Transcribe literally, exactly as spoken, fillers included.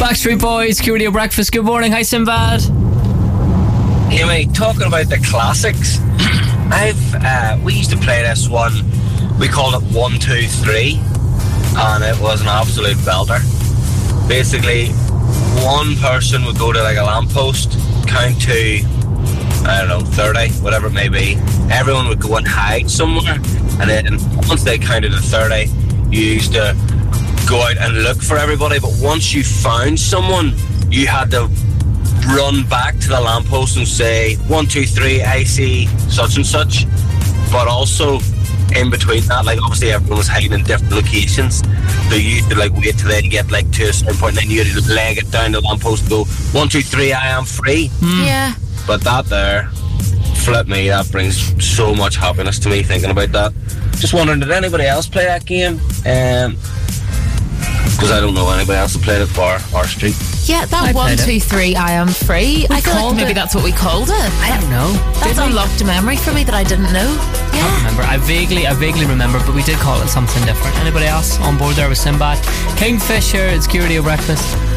Backstreet Boys, Q Radio Breakfast. Good morning. Hi, Sinbad. Hey, mate, talking about the classics. I've uh, we used to play this one. We called it one, two, three, and it was an absolute belter. Basically, one person would go to like a lamppost, count to, I don't know, thirty, whatever it may be. Everyone would go and hide somewhere, and then once they counted to thirty, you used to go out and look for everybody. But once you found someone, you had to run back to the lamppost and say, one, two, three, I see such and such. But also, in between that, like, obviously everyone was hiding in different locations. So you used to, like, wait till they get, like, to a certain point, and then you had to leg it down the lamppost and go, one, two, three, I am free. Mm. Yeah. But that there, flip me, that brings so much happiness to me thinking about that. Just wondering, did anybody else play that game? Um... Because I don't know anybody else who played it bar our street. Yeah, that I one, played two, it. three, I am free. I feel like called maybe it- that's what we called it. I don't know. That's Did we? unlocked a memory for me that I didn't know. I Yeah. can't remember. I vaguely, I vaguely remember, but we did call it something different. Anybody else on board there with Sinbad? Kingfisher, it's Q Radio Breakfast.